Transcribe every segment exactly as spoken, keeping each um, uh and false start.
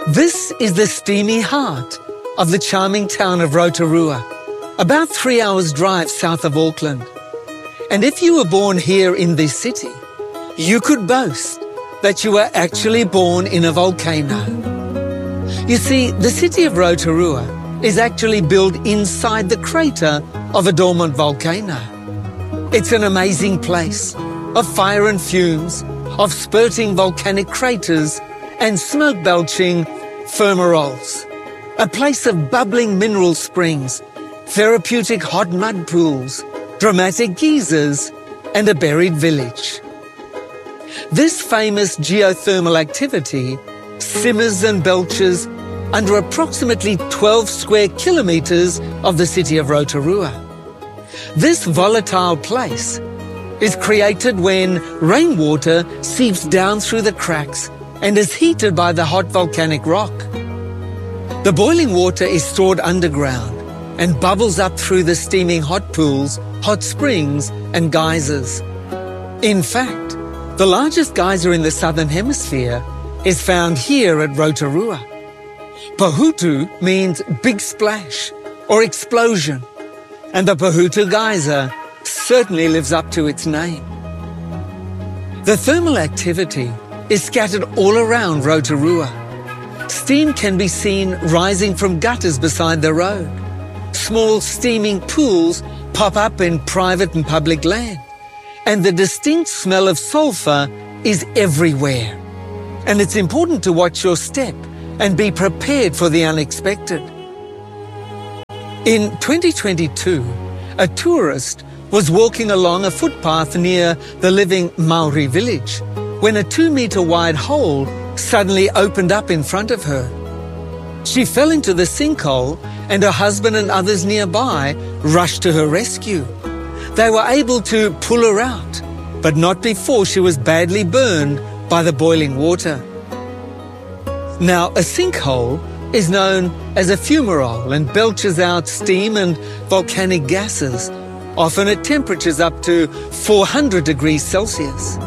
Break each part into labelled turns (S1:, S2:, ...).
S1: This is the steamy heart of the charming town of Rotorua, about three hours' drive south of Auckland. And if you were born here in this city, you could boast that you were actually born in a volcano. You see, the city of Rotorua is actually built inside the crater of a dormant volcano. It's an amazing place of fire and fumes, of spurting volcanic craters and smoke-belching fumaroles. A place of bubbling mineral springs, therapeutic hot mud pools, dramatic geysers, and a buried village. This famous geothermal activity simmers and belches under approximately twelve square kilometres of the city of Rotorua. This volatile place is created when rainwater seeps down through the cracks and is heated by the hot volcanic rock. The boiling water is stored underground and bubbles up through the steaming hot pools, hot springs, and geysers. In fact, the largest geyser in the southern hemisphere is found here at Rotorua. Pahutu means big splash or explosion, and the Pahutu geyser certainly lives up to its name. The thermal activity is scattered all around Rotorua. Steam can be seen rising from gutters beside the road. Small steaming pools pop up in private and public land, and the distinct smell of sulphur is everywhere. And it's important to watch your step and be prepared for the unexpected. In twenty twenty-two, a tourist was walking along a footpath near the living Maori village when a two-metre wide hole suddenly opened up in front of her. She fell into the sinkhole, and her husband and others nearby rushed to her rescue. They were able to pull her out, but not before she was badly burned by the boiling water. Now, a sinkhole is known as a fumarole and belches out steam and volcanic gases, often at temperatures up to four hundred degrees Celsius.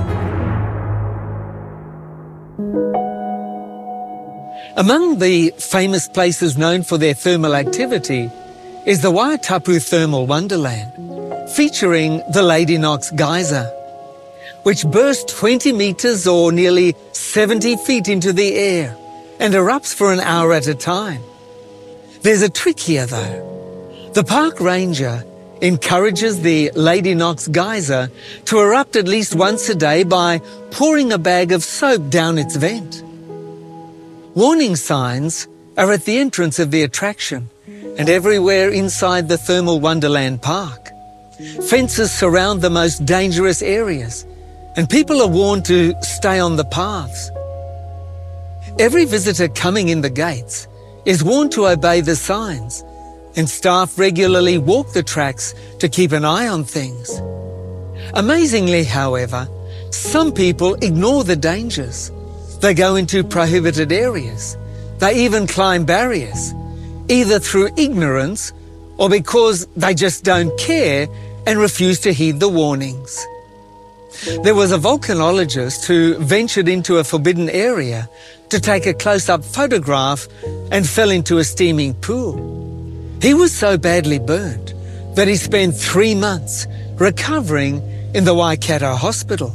S1: Among the famous places known for their thermal activity is the Waitapu Thermal Wonderland, featuring the Lady Knox Geyser, which bursts twenty metres or nearly seventy feet into the air and erupts for an hour at a time. There's a trick here though. The park ranger encourages the Lady Knox Geyser to erupt at least once a day by pouring a bag of soap down its vent. Warning signs are at the entrance of the attraction and everywhere inside the Thermal Wonderland Park. Fences surround the most dangerous areas, and people are warned to stay on the paths. Every visitor coming in the gates is warned to obey the signs, and staff regularly walk the tracks to keep an eye on things. Amazingly, however, some people ignore the dangers. They go into prohibited areas. They even climb barriers, either through ignorance or because they just don't care and refuse to heed the warnings. There was a volcanologist who ventured into a forbidden area to take a close-up photograph and fell into a steaming pool. He was so badly burnt that he spent three months recovering in the Waikato hospital.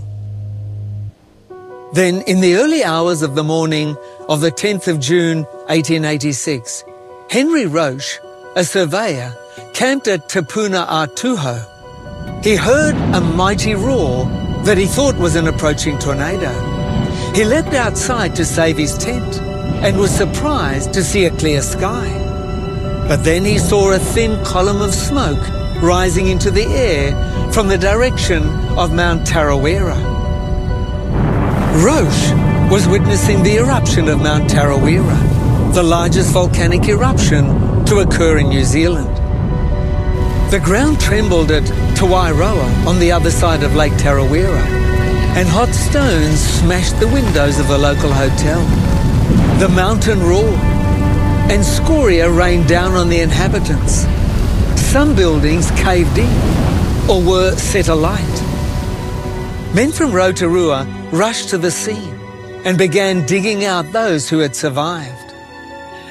S1: Then, in the early hours of the morning of the tenth of June eighteen eighty-six, Henry Roche, a surveyor, camped at Te Puna a Tuho. He heard a mighty roar that he thought was an approaching tornado. He leapt outside to save his tent and was surprised to see a clear sky. But then he saw a thin column of smoke rising into the air from the direction of Mount Tarawera. Roche was witnessing the eruption of Mount Tarawera, the largest volcanic eruption to occur in New Zealand. The ground trembled at Te Wairoa on the other side of Lake Tarawera, and hot stones smashed the windows of the local hotel. The mountain roared, and scoria rained down on the inhabitants. Some buildings caved in or were set alight. Men from Rotorua rushed to the scene and began digging out those who had survived.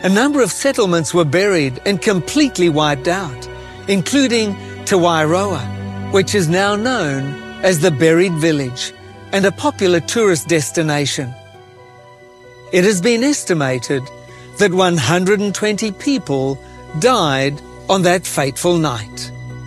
S1: a number of settlements were buried and completely wiped out, including Te Wairoa, which is now known as the Buried Village and a popular tourist destination. It has been estimated that one hundred twenty people died on that fateful night.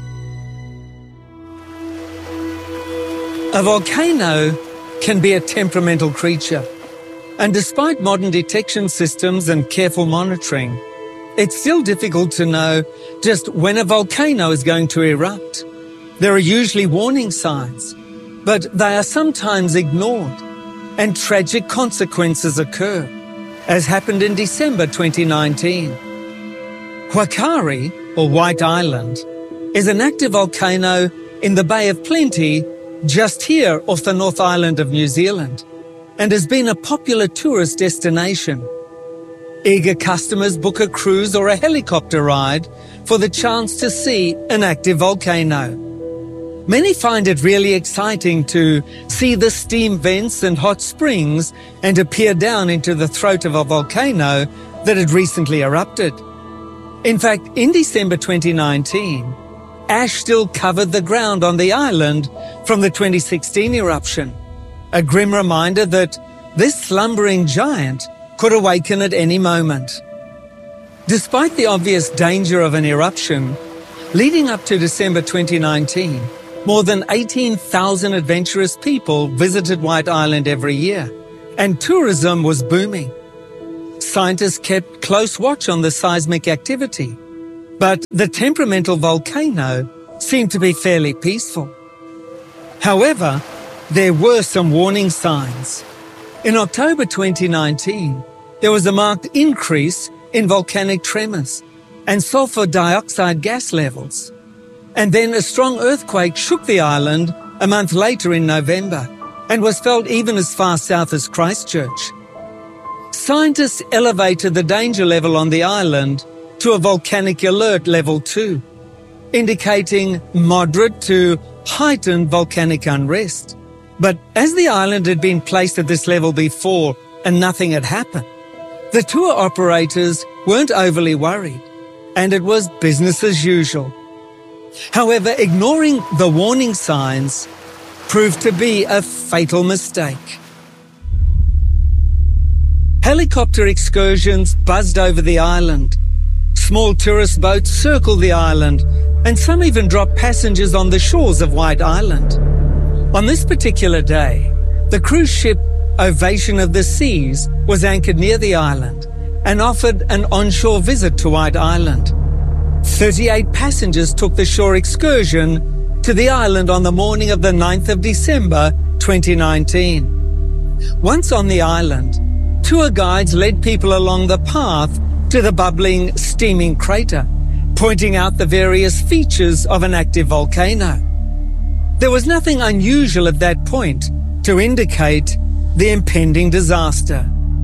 S1: A volcano can be a temperamental creature, and despite modern detection systems and careful monitoring, it's still difficult to know just when a volcano is going to erupt. There are usually warning signs, but they are sometimes ignored, and tragic consequences occur, as happened in December twenty nineteen. Huakari, or White Island, is an active volcano in the Bay of Plenty, just here off the North Island of New Zealand, and has been a popular tourist destination. Eager customers book a cruise or a helicopter ride for the chance to see an active volcano. Many find it really exciting to see the steam vents and hot springs and to peer down into the throat of a volcano that had recently erupted. In fact, in December twenty nineteen, ash still covered the ground on the island from the twenty sixteen eruption, a grim reminder that this slumbering giant could awaken at any moment. Despite the obvious danger of an eruption, leading up to December twenty nineteen, more than eighteen thousand adventurous people visited White Island every year, and tourism was booming. Scientists kept close watch on the seismic activity, but the temperamental volcano seemed to be fairly peaceful. However, there were some warning signs. In October twenty nineteen, there was a marked increase in volcanic tremors and sulfur dioxide gas levels. And then a strong earthquake shook the island a month later in November and was felt even as far south as Christchurch. Scientists elevated the danger level on the island to a volcanic alert level two, indicating moderate to heightened volcanic unrest. But as the island had been placed at this level before and nothing had happened, the tour operators weren't overly worried, and it was business as usual. However, ignoring the warning signs proved to be a fatal mistake. Helicopter excursions buzzed over the island. Small tourist boats circled the island, and some even dropped passengers on the shores of White Island. On this particular day, the cruise ship Ovation of the Seas was anchored near the island and offered an onshore visit to White Island. thirty-eight passengers took the shore excursion to the island on the morning of the ninth of December twenty nineteen. Once on the island, tour guides led people along the path to the bubbling, steaming crater, pointing out the various features of an active volcano. There was nothing unusual at that point to indicate the impending disaster.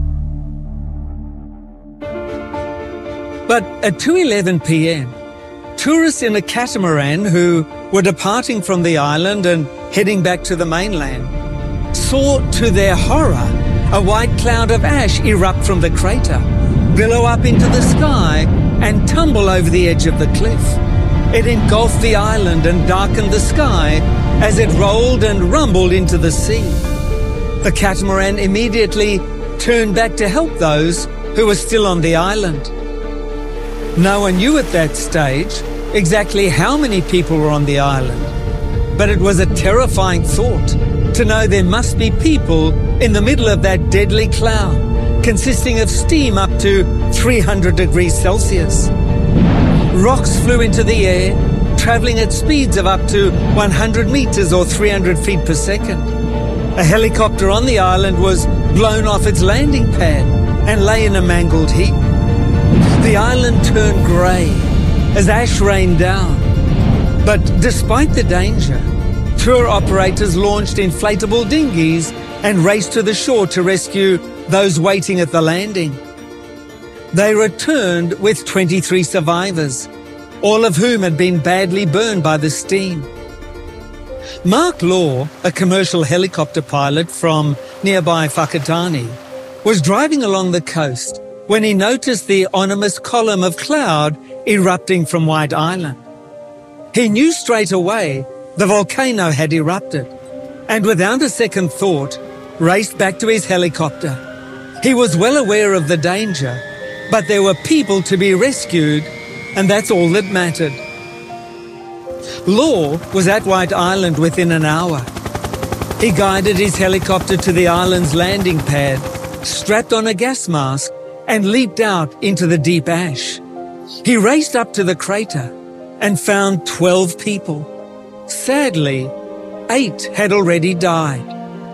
S1: But at two eleven p m, tourists in a catamaran who were departing from the island and heading back to the mainland saw, to their horror, a white cloud of ash erupt from the crater, billow up into the sky, and tumble over the edge of the cliff. It engulfed the island and darkened the sky as it rolled and rumbled into the sea. The catamaran immediately turned back to help those who were still on the island. No one knew at that stage exactly how many people were on the island, but it was a terrifying thought to know there must be people in the middle of that deadly cloud, consisting of steam up to three hundred degrees Celsius. Rocks flew into the air, travelling at speeds of up to one hundred meters or three hundred feet per second. A helicopter on the island was blown off its landing pad and lay in a mangled heap. The island turned grey as ash rained down. But despite the danger, tour operators launched inflatable dinghies and raced to the shore to rescue those waiting at the landing. They returned with twenty-three survivors, all of whom had been badly burned by the steam. Mark Law, a commercial helicopter pilot from nearby Whakatane, was driving along the coast when he noticed the ominous column of cloud erupting from White Island. He knew straight away the volcano had erupted, and without a second thought, raced back to his helicopter. He was well aware of the danger, but there were people to be rescued, and that's all that mattered. Law was at White Island within an hour. He guided his helicopter to the island's landing pad, strapped on a gas mask, and leaped out into the deep ash. He raced up to the crater and found twelve people. Sadly, eight had already died.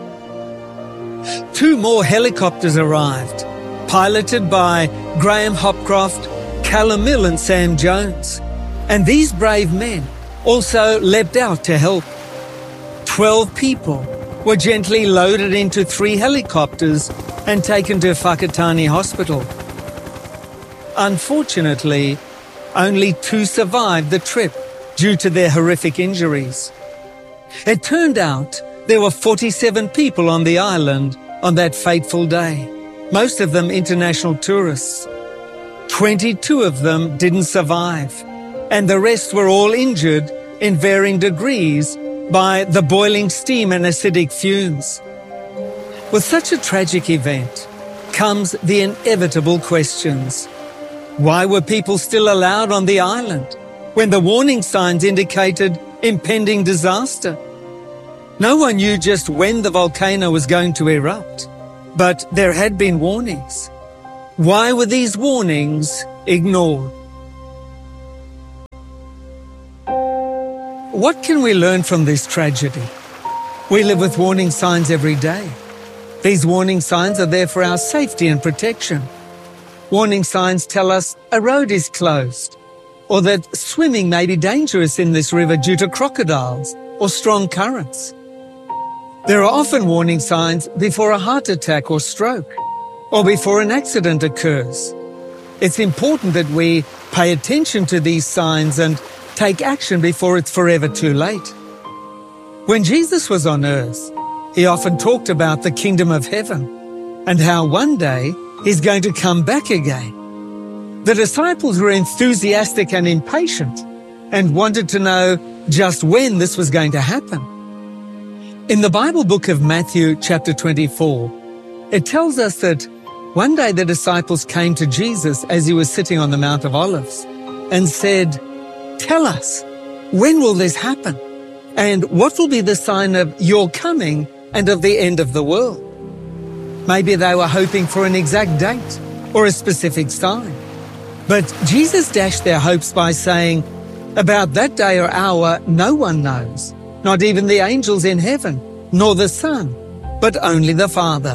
S1: Two more helicopters arrived, piloted by Graham Hopcroft, Callum Mill and Sam Jones. And these brave men also leapt out to help. Twelve people were gently loaded into three helicopters and taken to Whakatane Hospital. Unfortunately, only two survived the trip due to their horrific injuries. It turned out there were forty-seven people on the island on that fateful day, most of them international tourists. twenty-two of them didn't survive, and the rest were all injured in varying degrees by the boiling steam and acidic fumes. With such a tragic event comes the inevitable questions. Why were people still allowed on the island when the warning signs indicated impending disaster? No one knew just when the volcano was going to erupt, but there had been warnings. Why were these warnings ignored? What can we learn from this tragedy? We live with warning signs every day. These warning signs are there for our safety and protection. Warning signs tell us a road is closed, or that swimming may be dangerous in this river due to crocodiles or strong currents. There are often warning signs before a heart attack or stroke, or before an accident occurs. It's important that we pay attention to these signs and take action before it's forever too late. When Jesus was on earth, he often talked about the kingdom of heaven and how one day he's going to come back again. The disciples were enthusiastic and impatient and wanted to know just when this was going to happen. In the Bible book of Matthew chapter twenty-four, it tells us that one day the disciples came to Jesus as he was sitting on the Mount of Olives and said, "Tell us, when will this happen? And what will be the sign of your coming and of the end of the world?" Maybe they were hoping for an exact date or a specific sign. But Jesus dashed their hopes by saying, "About that day or hour no one knows, not even the angels in heaven, nor the Son, but only the Father."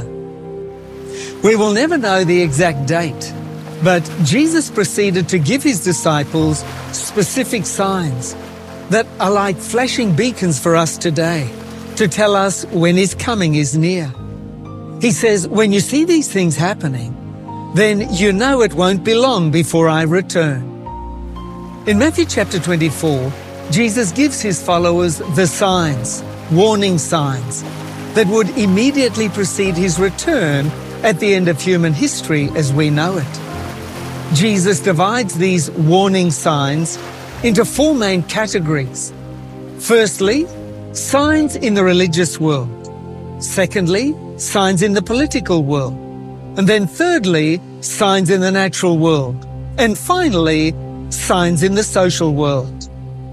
S1: We will never know the exact date, but Jesus proceeded to give his disciples specific signs that are like flashing beacons for us today to tell us when his coming is near. He says, when you see these things happening, then you know it won't be long before I return. In Matthew chapter twenty-four, Jesus gives his followers the signs, warning signs, that would immediately precede his return at the end of human history as we know it. Jesus divides these warning signs into four main categories. Firstly, signs in the religious world. Secondly, signs in the political world. And then thirdly, signs in the natural world. And finally, signs in the social world.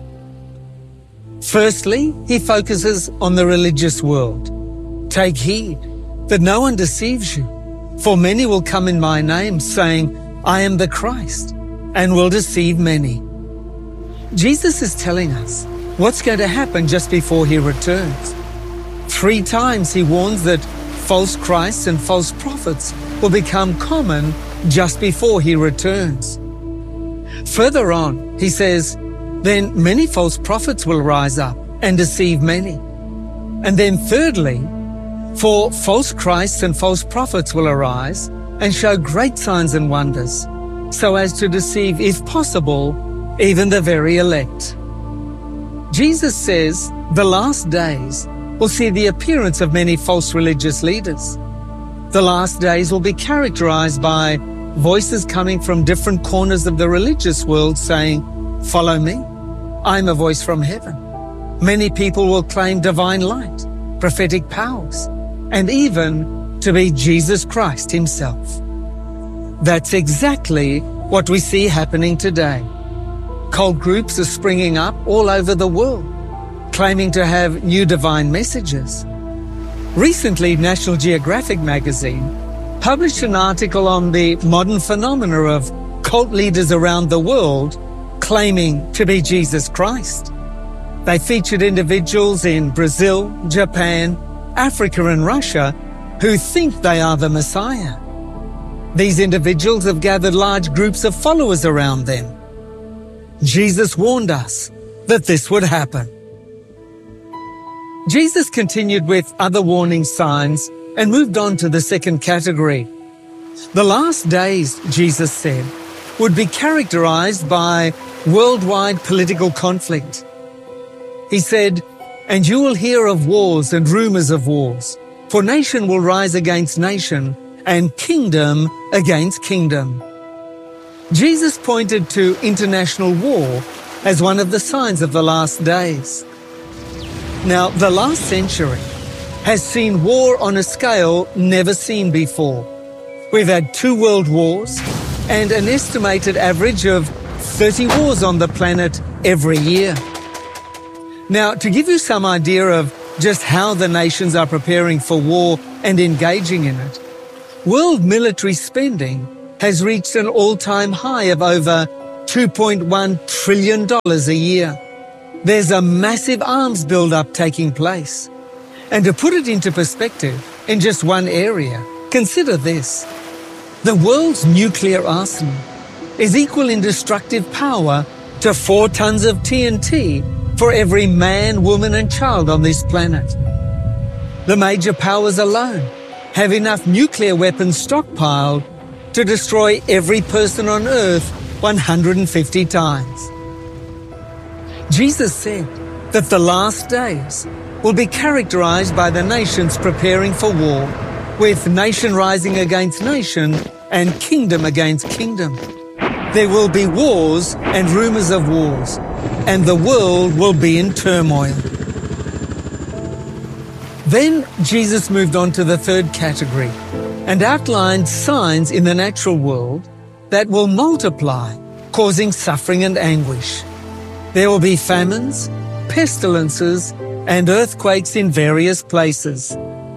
S1: Firstly, he focuses on the religious world. Take heed that no one deceives you, for many will come in my name, saying, I am the Christ, and will deceive many. Jesus is telling us what's going to happen just before he returns. Three times he warns that false Christs and false prophets will become common just before he returns. Further on, he says, then many false prophets will rise up and deceive many. And then thirdly, for false Christs and false prophets will arise and show great signs and wonders, so as to deceive, if possible, even the very elect. Jesus says the last days will see the appearance of many false religious leaders. The last days will be characterized by voices coming from different corners of the religious world saying, "Follow me. I'm a voice from heaven." Many people will claim divine light, prophetic powers, and even to be Jesus Christ himself. That's exactly what we see happening today. Cult groups are springing up all over the world, claiming to have new divine messages. Recently, National Geographic magazine published an article on the modern phenomena of cult leaders around the world claiming to be Jesus Christ. They featured individuals in Brazil, Japan, Africa and Russia who think they are the Messiah. These individuals have gathered large groups of followers around them. Jesus warned us that this would happen. Jesus continued with other warning signs and moved on to the second category. The last days, Jesus said, would be characterized by worldwide political conflict. He said, "And you will hear of wars and rumors of wars, for nation will rise against nation and kingdom against kingdom." Jesus pointed to international war as one of the signs of the last days. Now, the last century has seen war on a scale never seen before. We've had two world wars and an estimated average of thirty wars on the planet every year. Now, to give you some idea of just how the nations are preparing for war and engaging in it, world military spending has reached an all-time high of over two point one trillion dollars a year. There's a massive arms build-up taking place. And to put it into perspective, in just one area, consider this. The world's nuclear arsenal is equal in destructive power to four tons of T N T for every man, woman and child on this planet. The major powers alone have enough nuclear weapons stockpiled to destroy every person on Earth one hundred fifty times. Jesus said that the last days will be characterized by the nations preparing for war, with nation rising against nation and kingdom against kingdom. There will be wars and rumors of wars, and the world will be in turmoil. Then Jesus moved on to the third category and outlined signs in the natural world that will multiply, causing suffering and anguish. There will be famines, pestilences, and earthquakes in various places.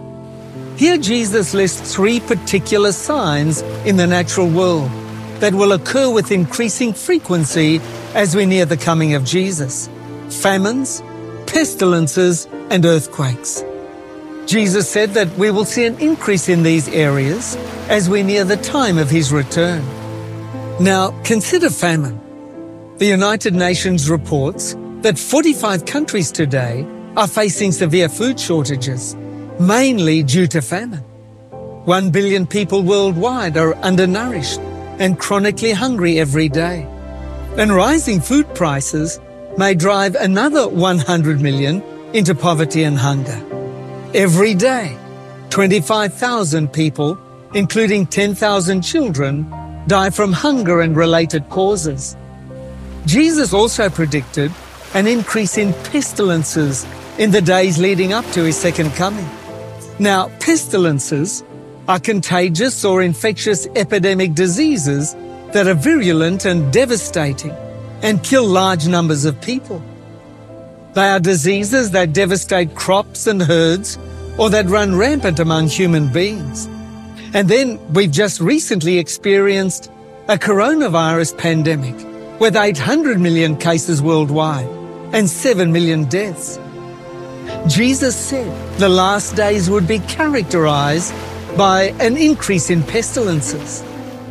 S1: Here Jesus lists three particular signs in the natural world that will occur with increasing frequency as we near the coming of Jesus: famines, pestilences, and earthquakes. Jesus said that we will see an increase in these areas as we near the time of his return. Now, consider famine. The United Nations reports that forty-five countries today are facing severe food shortages, mainly due to famine. One billion people worldwide are undernourished and chronically hungry every day. And rising food prices may drive another one hundred million into poverty and hunger. Every day, twenty-five thousand people, including ten thousand children, die from hunger and related causes. Jesus also predicted an increase in pestilences in the days leading up to his second coming. Now, pestilences are contagious or infectious epidemic diseases that are virulent and devastating and kill large numbers of people. They are diseases that devastate crops and herds or that run rampant among human beings. And then we've just recently experienced a coronavirus pandemic with eight hundred million cases worldwide and seven million deaths. Jesus said the last days would be characterized by an increase in pestilences.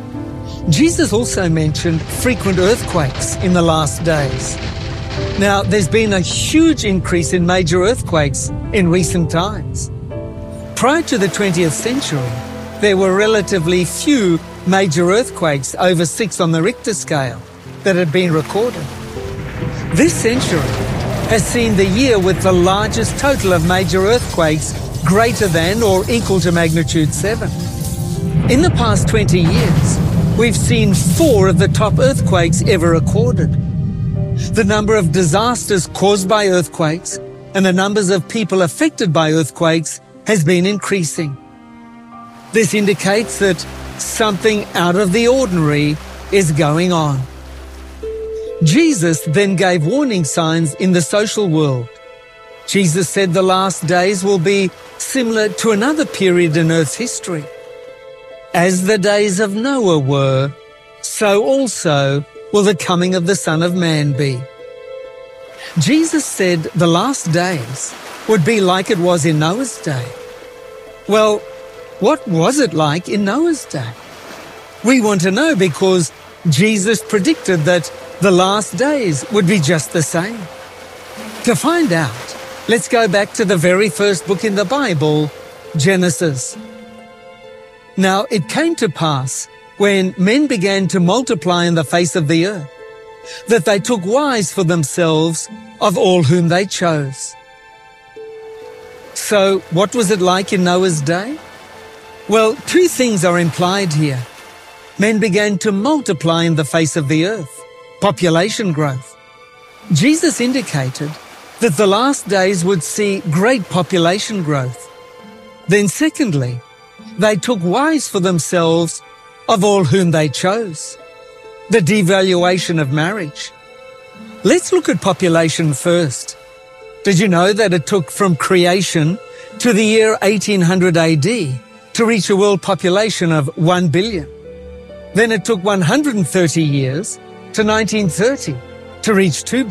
S1: Jesus also mentioned frequent earthquakes in the last days. Now, there's been a huge increase in major earthquakes in recent times. Prior to the twentieth century, there were relatively few major earthquakes over six on the Richter scale that had been recorded. This century has seen the year with the largest total of major earthquakes greater than or equal to magnitude seven. In the past twenty years, we've seen four of the top earthquakes ever recorded. The number of disasters caused by earthquakes and the numbers of people affected by earthquakes has been increasing. This indicates that something out of the ordinary is going on. Jesus then gave warning signs in the social world. Jesus said the last days will be similar to another period in Earth's history. As the days of Noah were, so also will the coming of the Son of Man be. Jesus said the last days would be like it was in Noah's day. Well, what was it like in Noah's day? We want to know because Jesus predicted that the last days would be just the same. To find out, let's go back to the very first book in the Bible, Genesis. Now, it came to pass, when men began to multiply in the face of the earth, that they took wives for themselves of all whom they chose. So, what was it like in Noah's day? Well, two things are implied here. Men began to multiply in the face of the earth, population growth. Jesus indicated that the last days would see great population growth. Then secondly, they took wives for themselves of all whom they chose. The devaluation of marriage. Let's look at population first. Did you know that it took from creation to the year eighteen hundred A D to reach a world population of one billion? Then it took one hundred thirty years to nineteen thirty to reach two billion.